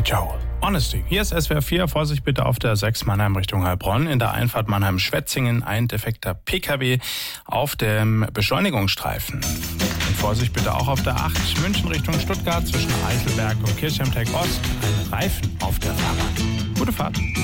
Joe. Honesty. Hier ist SWR 4. Vorsicht bitte auf der 6 Mannheim Richtung Heilbronn. In der Einfahrt Mannheim-Schwetzingen ein defekter PKW auf dem Beschleunigungsstreifen. Und Vorsicht bitte auch auf der 8 München Richtung Stuttgart zwischen Eichelberg und Kirchheim-Teck Ost. Ein Reifen auf der Fahrbahn. Gute Fahrt.